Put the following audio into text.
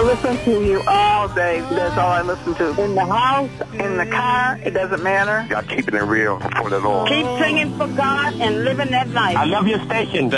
listen to you all day. That's all I listen to. In the house, in the car, it doesn't matter. Y'all keeping it real for the Lord. Keep singing for God and living that life. I love your station.